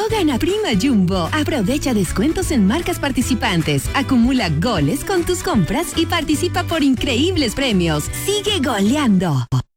Gana Prima Jumbo. Aprovecha descuentos en marcas participantes. Acumula goles con tus compras y participa por increíbles premios. Sigue goleando.